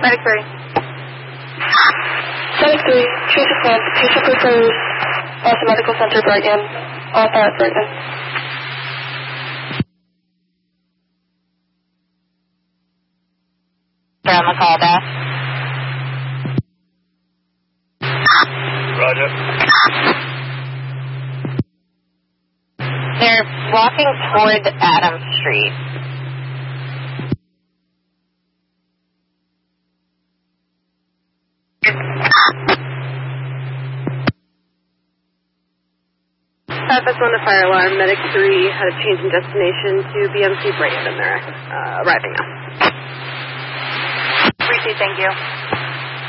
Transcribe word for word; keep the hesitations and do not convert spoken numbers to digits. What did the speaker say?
Medic three. Medic three, choose a plan. Patient prefers Boston Medical Center, Brighton. All five, Brighton. They're on the call desk. Roger. They're walking toward Adams Street. Traffic on the fire alarm. Medic three had a change in destination to B M C Brighton, and they're uh, arriving now. Appreciate, thank you.